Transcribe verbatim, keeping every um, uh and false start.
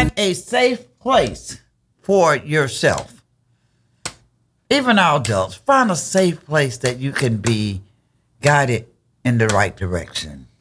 find a safe place for yourself. Even our adults, find a safe place that you can be guided in the right direction.